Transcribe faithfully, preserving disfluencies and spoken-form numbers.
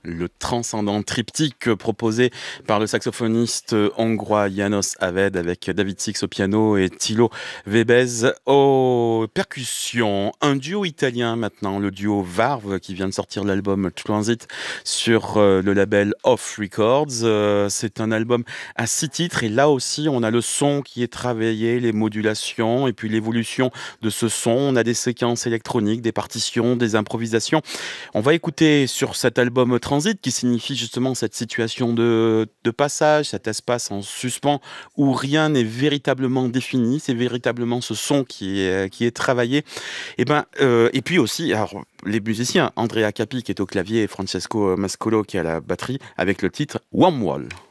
Le transcendant triptyque proposé par le saxophoniste hongrois János Ávéd avec David Six au piano et Thilo Vébez aux percussions. Un duo italien maintenant, le duo Varve qui vient de sortir l'album Transit sur euh, le label Off Records. Euh, c'est un album à six titres et là aussi on a le son qui est travaillé, les modulations et puis l'évolution de ce son. On a des séquences électroniques, des partitions, des improvisations. On va écouter sur cet album Transit, qui signifie justement cette situation de, de passage, cet espace en suspens où rien n'est véritablement défini, c'est véritablement ce son qui est, qui est travaillé. Et, ben, euh, et puis aussi, alors, les musiciens, Andrea Capi qui est au clavier et Francesco Mascolo qui est à la batterie, avec le titre Wormwall.